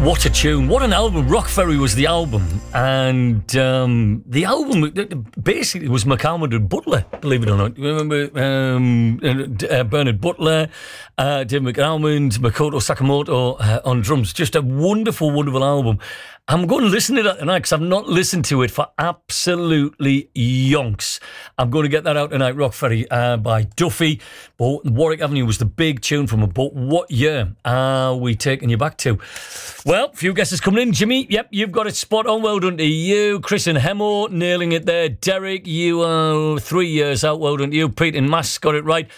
What a tune. What an album. Rock Ferry was the album. And the album basically was McAlmont and Butler, believe it or not. You remember Bernard Butler, Dave McAlmont, Makoto Sakamoto on drums. Just a wonderful, wonderful album. I'm going to listen to that tonight because I've not listened to it for absolutely yonks. I'm going to get that out tonight. Rock Ferry by Duffy. But Warwick Avenue was the big tune from it. But what year are we taking you back to? Well, a few guesses coming in. Jimmy, yep, you've got it spot on. Well done to you. Chris and Hemo nailing it there. Derek, you are 3 years out. Well done to you. Pete and Mass got it right.